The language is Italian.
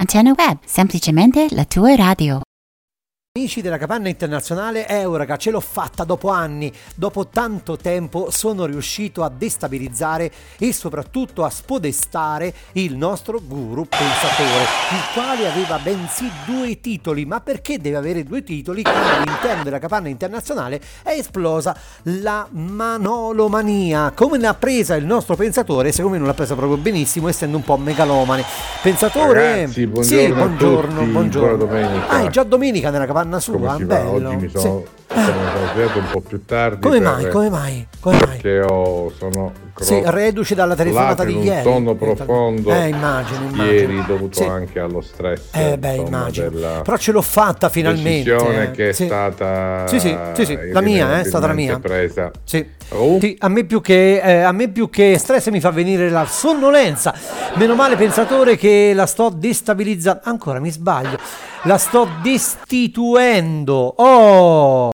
Antenna Web, semplicemente la tua radio. Amici della Capanna Internazionale, Eureka, ce l'ho fatta dopo anni, dopo tanto tempo sono riuscito a destabilizzare e soprattutto a spodestare il nostro guru pensatore, il quale aveva bensì 2 titoli. Ma perché deve avere 2 titoli? Quando all'interno della Capanna Internazionale è esplosa la manolomania. Come l'ha presa il nostro pensatore? Secondo me non l'ha presa proprio benissimo, essendo un po' megalomane. Pensatore, ragazzi, buongiorno, sì, buongiorno, a tutti, buongiorno. buona domenica. Ah, è già domenica nella Capanna sua, Come si va? bello. Oggi mi sono svegliato un po' più tardi. Come mai? Perché sono reduce dalla telefonata di in ieri. un sonno profondo. Immagino. Ieri dovuto anche allo stress. Immagino. Però ce l'ho fatta finalmente. Decisione che è stata Sì, la mia, è stata la mia. Presa. Sì, a me più che stress mi fa venire la sonnolenza. Meno male, pensatore, che la sto destabilizzando. Ancora mi sbaglio. La sto destituendo. Oh!